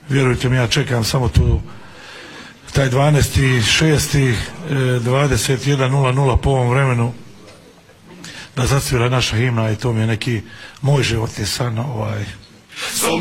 vjerujte mi, ja čekam samo tu taj 12.6. 21.00 po ovom vremenu da zasvira naša himna i to mi je neki moj životni san